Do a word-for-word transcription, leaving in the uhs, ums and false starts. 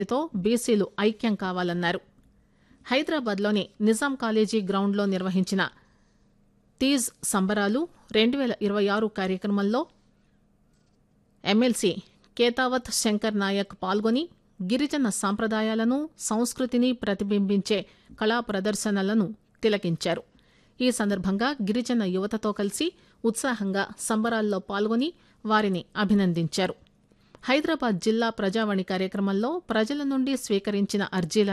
తో బీసీలు ఐక్యం కావాలన్నారు. హైదరాబాద్లోని నిజాం కాలేజీ గ్రౌండ్లో నిర్వహించిన తీజ్ సంబరాలు రెండు వేల ఇరవై ఆరు కార్యక్రమంలో ఎమ్మెల్సీ కేతావత్ శంకర్ నాయక్ పాల్గొని గిరిజన సాంప్రదాయాలను సంస్కృతిని ప్రతిబింబించే కళా ప్రదర్శనలను తిలకించారు. ఈ సందర్భంగా గిరిజన యువతతో కలిసి ఉత్సాహంగా సంబరాల్లో పాల్గొని వారిని అభినందించారు. హైదరాబాద్ జిల్లా ప్రజావాణి కార్యక్రమంలో ప్రజల నుండి స్వీకరించిన అర్జీలను